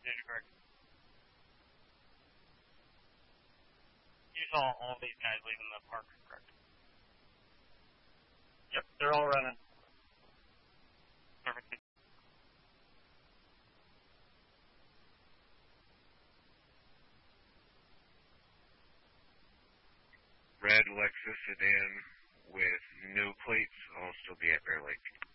Data correct. You saw all these guys leaving the park, correct? Yep, they're all running. Perfect. Red Lexus sedan with no plates. I'll still be at Bear Lake.